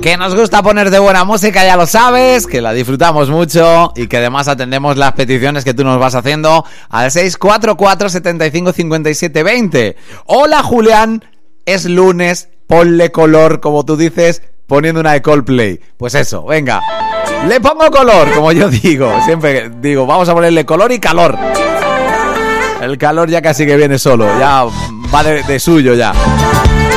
Que nos gusta poner de buena música, ya lo sabes, que la disfrutamos mucho y que además atendemos las peticiones que tú nos vas haciendo al 644 75 57 20. Hola Julián, es lunes, ponle color, como tú dices, poniendo una de Coldplay. Pues eso, venga, le pongo color, como yo digo, siempre digo, vamos a ponerle color y calor. El calor ya casi que viene solo, ya va de suyo ya.